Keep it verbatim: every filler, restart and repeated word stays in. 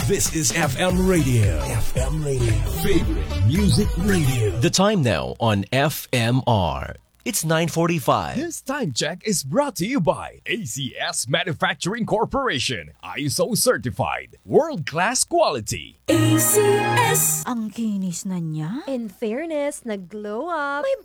This is F M Radio. F M Radio. Favorite Music Radio. The time now on F M R. It's nine forty-five. This time check is brought to you by A C S Manufacturing Corporation. I S O certified. World-class quality. A C S. Ang kinis na niya. In fairness, nag-glow up. May